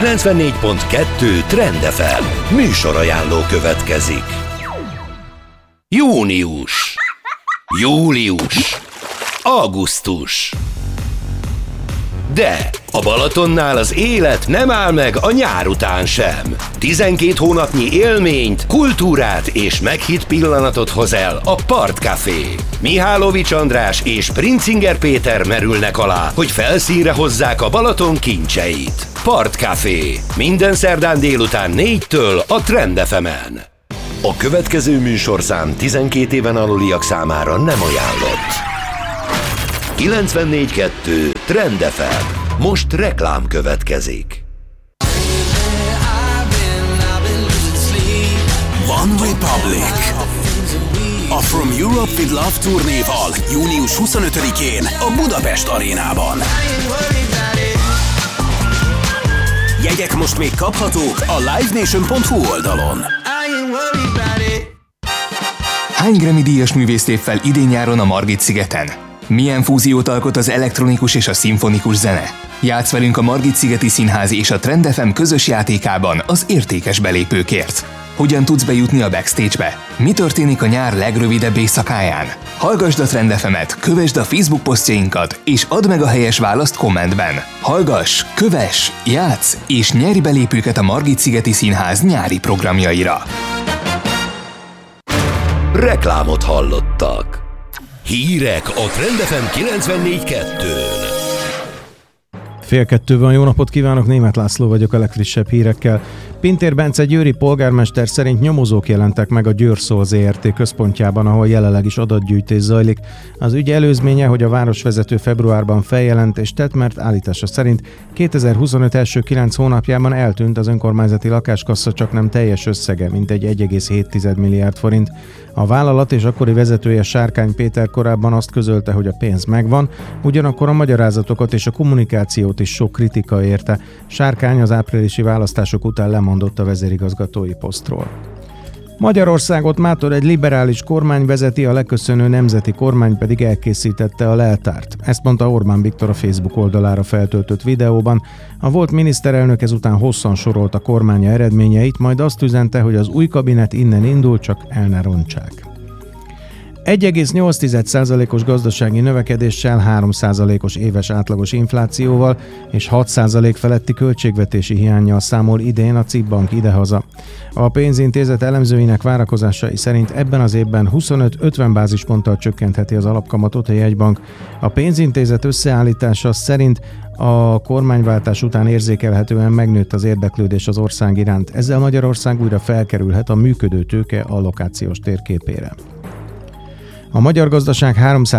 94.2 Trend FM műsorajánló következik. Június, július, augusztus. De a Balatonnál az élet nem áll meg a nyár után sem. 12 hónapnyi élményt, kultúrát és meghitt pillanatot hoz el a Partcafé. Mihálovics András és Princinger Péter merülnek alá, hogy felszínre hozzák a Balaton kincseit. Partcafé. Minden szerdán délután 4-től a Trend FM-en. A következő műsorszám 12 éven aluliak számára nem ajánlott. 94.2 Trend FM. Most reklám következik. One Republic. A From Europe with Love turnéval június 25-én a Budapest arénában. Jegyek most még kaphatók a livenation.hu oldalon. Hány Grammy-díjas művészt lép fel idén-nyáron a Margit-szigeten? Milyen fúziót alkot az elektronikus és a szimfonikus zene? Játsz velünk a Margit-szigeti Színház és a Trend FM közös játékában az értékes belépőkért. Hogyan tudsz bejutni a backstage-be? Mi történik a nyár legrövidebb éjszakáján? Hallgasd a Trend FM-et, kövesd a Facebook posztjainkat, és add meg a helyes választ kommentben. Hallgass, kövess, játsz, és nyerj belépőket a Margit-szigeti Színház nyári programjaira. Reklámot hallottak. Hírek a Trend FM 94.2-n. 1:30 van, jó napot kívánok, Németh László vagyok a legfrissebb hírekkel. Pintér Bence győri polgármester szerint nyomozók jelentek meg a Győrszol ZRT központjában, ahol jelenleg is adatgyűjtés zajlik. Az ügy előzménye, hogy a városvezető februárban feljelentést tett, mert állítása szerint 2025 első 9 hónapjában eltűnt az önkormányzati lakáskassa csaknem teljes összege, mintegy 1,7 milliárd forint. A vállalat és akkori vezetője Sárkány Péter korábban azt közölte, hogy a pénz megvan, ugyanakkor a magyarázatokat és a kommunikációt is sok kritika érte. Sárkány az áprilisi választások után lemondott a vezérigazgatói posztról. Magyarországot mától egy liberális kormány vezeti, a leköszönő nemzeti kormány pedig elkészítette a leltárt. Ezt mondta Orbán Viktor a Facebook oldalára feltöltött videóban. A volt miniszterelnök ezután hosszan sorolta kormánya eredményeit, majd azt üzente, hogy az új kabinet innen indul, csak el ne rontsák. 1,8%-os gazdasági növekedéssel, 3%-os éves átlagos inflációval és 6% feletti költségvetési hiánnyal számol idén a CIP Bank idehaza. A pénzintézet elemzőinek várakozásai szerint ebben az évben 25-50 bázisponttal csökkentheti az alapkamatot a jegybank. A pénzintézet összeállítása szerint a kormányváltás után érzékelhetően megnőtt az érdeklődés az ország iránt. Ezzel Magyarország újra felkerülhet a működő tőke allokációs térképére. A magyar gazdaság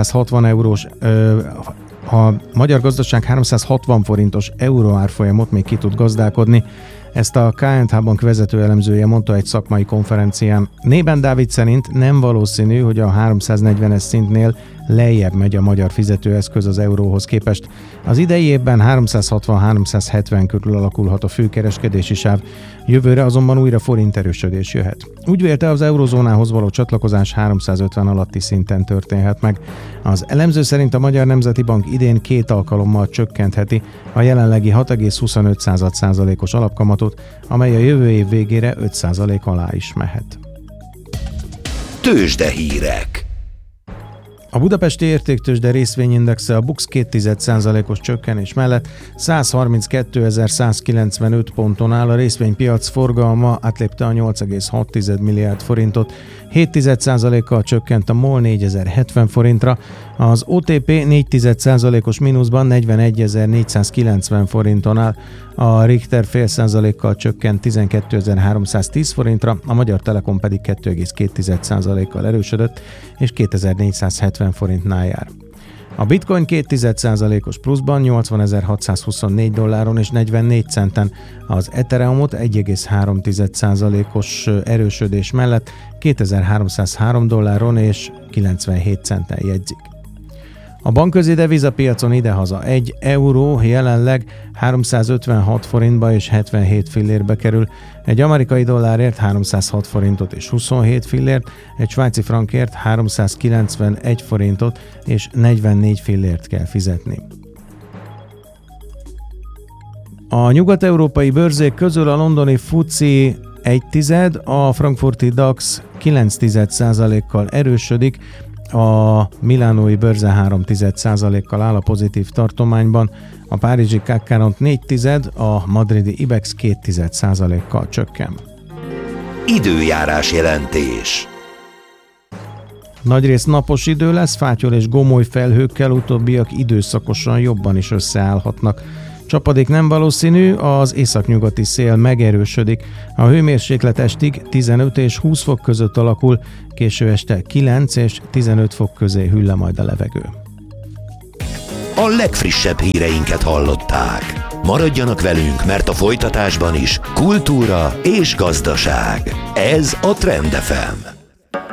360 forintos euróárfolyamot még ki tud gazdálkodni. Ezt a KNH Bank vezető elemzője mondta egy szakmai konferencián. Nében Dávid szerint nem valószínű, hogy a 340-es szintnél lejjebb megy a magyar fizetőeszköz az euróhoz képest. Az idei évben 360-370 körül alakulhat a főkereskedési sáv, jövőre azonban újra forint erősödés jöhet. Úgy vélte, az eurozónához való csatlakozás 350 alatti szinten történhet meg. Az elemző szerint a Magyar Nemzeti Bank idén 2 alkalommal csökkentheti a jelenlegi 6,25%-os alapkamatot, amely a jövő év végére 5% alá is mehet. Tőzsdehírek. A budapesti értéktőzsde részvényindexe a BUX 0,2%-os csökkenés mellett 132.195 ponton áll, a részvénypiac forgalma átlépte a 8,6 milliárd forintot, 0,7%-kal csökkent a MOL 4070 forintra, az OTP 0,4%-os mínuszban 41.490 forinton áll, a Richter 0,5%-kal csökkent 12.310 forintra, a Magyar Telekom pedig 2,2%-kal erősödött és 2.470 forintnál jár. A Bitcoin 0,2%-os pluszban 80.624 dolláron és 44 centen, az Ethereumot 1,3%-os erősödés mellett 2.303 dolláron és 97 centen jegyzik. A bankközi devizapiacon idehaza 1 euró jelenleg 356 forintba és 77 fillérbe kerül, egy amerikai dollárért 306 forintot és 27 fillért, egy svájci frankért 391 forintot és 44 fillért kell fizetni. A nyugat-európai bőrzék közül a londoni FTSE 1,1, a frankfurti DAX 0,9%-kal erősödik, a milánói bőrze 0,3%-kal áll a pozitív tartományban, a párizsi CAC 4,1, a madridi IBEX 0,2%-kal csökken. Időjárás jelentés. Nagyrészt napos idő lesz, fátyol és gomoly felhőkkel, utóbbiak időszakosan jobban is összeállhatnak. Csapadék nem valószínű, az északnyugati szél megerősödik. A hőmérséklet estig 15 és 20 fok között alakul, késő este 9 és 15 fok közé hűl le majd a levegő. A legfrissebb híreinket hallották. Maradjanak velünk, mert a folytatásban is kultúra és gazdaság. Ez a Trend FM.